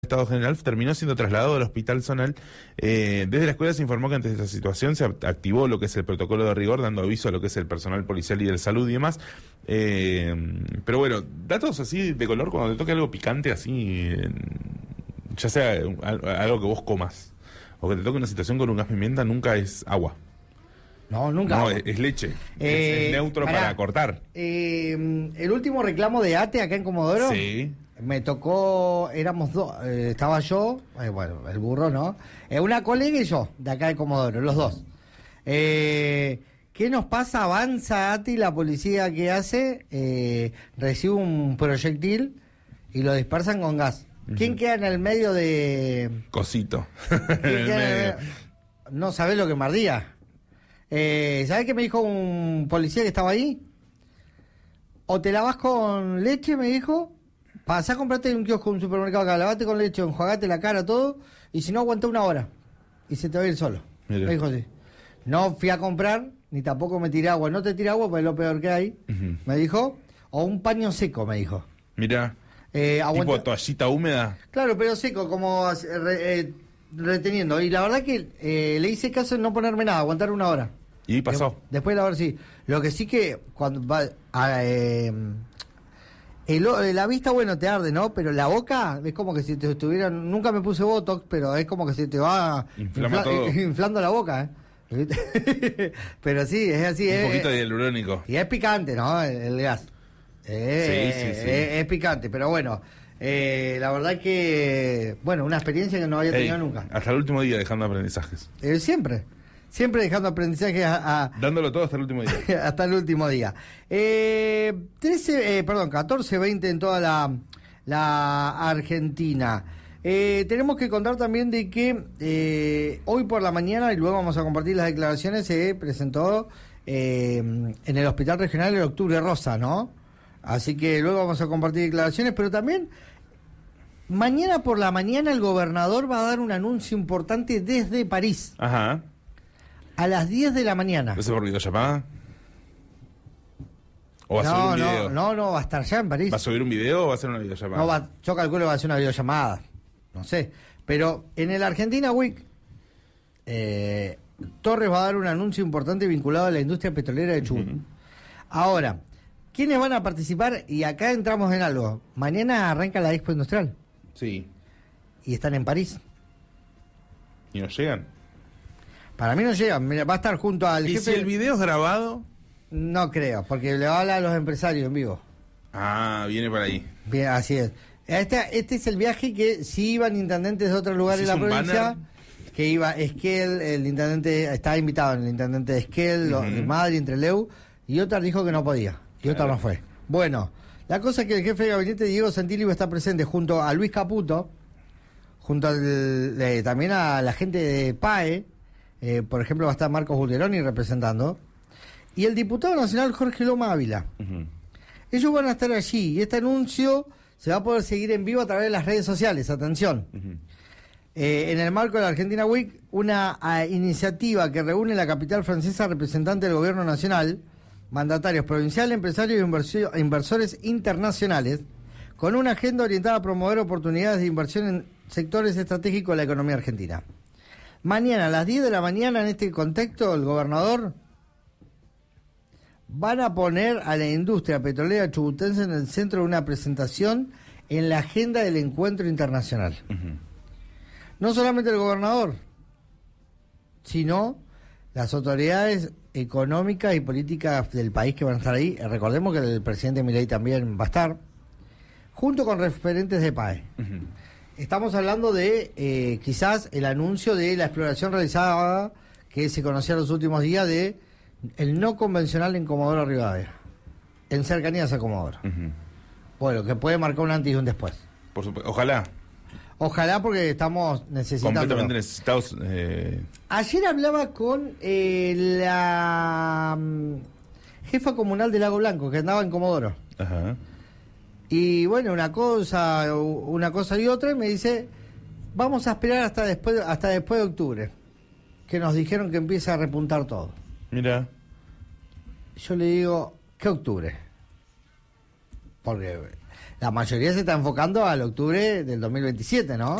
Estado general terminó siendo trasladado al hospital zonal. Desde la escuela se informó que ante esta situación se activó lo que es el protocolo de rigor, dando aviso a lo que es el personal policial y de salud y demás. Pero bueno, datos así de color cuando te toque algo picante así, ya sea algo que vos comas o que te toque una situación con un gas pimienta, nunca es agua. No, nunca. No, es leche. Es neutro para cortar. El último reclamo de ATE acá en Comodoro. Sí. Me tocó, éramos dos, estaba yo, bueno, el burro, ¿no? Una colega y yo, de acá de Comodoro, los dos. ¿Qué nos pasa? Avanza ATI, la policía que hace, recibe un proyectil y lo dispersan con gas. ¿Quién queda en el medio de...? Cosito. No sabés lo que mardía. ¿Sabés qué me dijo un policía que estaba ahí? O te lavas con leche, me dijo... Pasá a comprarte un kiosco, un supermercado acá, lavate con leche, enjuagate la cara, todo, y si no, aguanta una hora. Y se te va a ir solo. Mira. Me dijo así. No fui a comprar, ni tampoco me tiré agua. No te tiré agua, pues es lo peor que hay. Me dijo. O un paño seco, me dijo. Mira. Tipo toallita húmeda. Claro, pero seco, como reteniendo. Y la verdad que le hice caso en no ponerme nada, aguantar una hora. Y pasó. Después de la hora sí. Lo que sí que cuando va... la vista, bueno, te arde, ¿no? Pero la boca es como que si te estuviera... Nunca me puse Botox, pero es como que se te va inflando la boca, ¿eh? Pero sí, es así. Un poquito de hialurónico. Y es picante, ¿no? El gas. Sí. Es picante, pero bueno. La verdad que... Bueno, una experiencia que no había tenido nunca. Hasta el último día dejando aprendizajes. Siempre dejando aprendizaje dándolo todo hasta el último día. Hasta el último día. 14:20 en toda la Argentina. Tenemos que contar también de que hoy por la mañana, y luego vamos a compartir las declaraciones, se presentó en el Hospital Regional el Octubre Rosa, ¿no? Así que luego vamos a compartir declaraciones, pero también mañana por la mañana el gobernador va a dar un anuncio importante desde París. Ajá. A las 10 de la mañana. ¿Eso por videollamada? ¿O va a subir un video? No, va a estar ya en París. ¿Va a subir un video o va a ser una videollamada? Yo calculo que va a ser una videollamada. No sé. Pero en el Argentina Week, Torres va a dar un anuncio importante vinculado a la industria petrolera de Chubut. Ahora, ¿quiénes van a participar? Y acá entramos en algo. Mañana arranca la Expo Industrial. Sí. Y están en París. ¿Y no llegan? Para mí no llegan. Mira, va a estar junto al jefe. ¿Y si el video es grabado? No creo, porque le va a hablar a los empresarios en vivo. Ah, viene para ahí. Bien, así es. Este es el viaje que si iban intendentes de otros lugares de la provincia, banner. Que iba Esquel, el intendente, estaba invitado el intendente de Esquel, de Madrid, Entreleu, y Otar dijo que no podía, y Otar no fue. Bueno, la cosa es que el jefe de gabinete, Diego Santilli, va a estar presente junto a Luis Caputo, junto también a la gente de PAE. Por ejemplo, va a estar Marcos Bulgeroni representando, y el diputado nacional Jorge Loma Ávila. Ellos van a estar allí, y este anuncio se va a poder seguir en vivo a través de las redes sociales. Atención. En el marco de la Argentina Week, una iniciativa que reúne en la capital francesa representantes del gobierno nacional, mandatarios provinciales, empresarios e inversores internacionales, con una agenda orientada a promover oportunidades de inversión en sectores estratégicos de la economía argentina. Mañana a las 10 de la mañana, en este contexto, el gobernador van a poner a la industria petrolera chubutense en el centro de una presentación en la agenda del encuentro internacional. No solamente el gobernador, sino las autoridades económicas y políticas del país que van a estar ahí. Recordemos que el presidente Milei también va a estar, junto con referentes de PAE. Estamos hablando de quizás el anuncio de la exploración realizada que se conocía los últimos días de el no convencional en Comodoro Rivadavia, en cercanías a Comodoro. Bueno, que puede marcar un antes y un después. Por supuesto, ojalá. Ojalá, porque estamos necesitando. Completamente necesitados. Ayer hablaba con la jefa comunal de Lago Blanco, que andaba en Comodoro. Ajá. Y bueno, una cosa y otra, y me dice, vamos a esperar hasta después de octubre, que nos dijeron que empieza a repuntar todo. Mira. Yo le digo, ¿qué octubre? Porque la mayoría se está enfocando al octubre del 2027, ¿no?